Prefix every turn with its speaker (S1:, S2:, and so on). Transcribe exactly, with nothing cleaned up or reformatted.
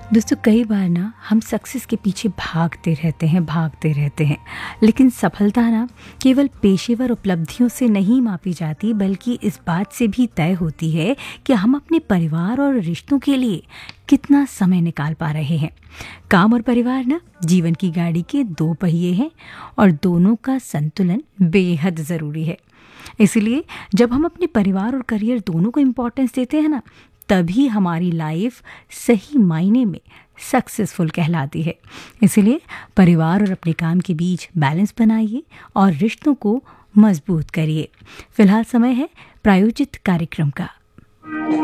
S1: दोस्तों कई बार ना हम सक्सेस के पीछे भागते रहते हैं भागते रहते हैं लेकिन सफलता ना केवल पेशेवर उपलब्धियों से नहीं मापी जाती, बल्कि इस बात से भी तय होती है कि हम अपने परिवार और रिश्तों के लिए कितना समय निकाल पा रहे हैं। काम और परिवार ना जीवन की गाड़ी के दो पहिए हैं और दोनों का संतुलन बेहद ज़रूरी है। इसलिए जब हम अपने परिवार और करियर दोनों को इम्पोर्टेंस देते हैं ना, तभी हमारी लाइफ सही मायने में सक्सेसफुल कहलाती है। इसलिए परिवार और अपने काम के बीच बैलेंस बनाइए और रिश्तों को मजबूत करिए। फिलहाल समय है प्रायोजित कार्यक्रम का।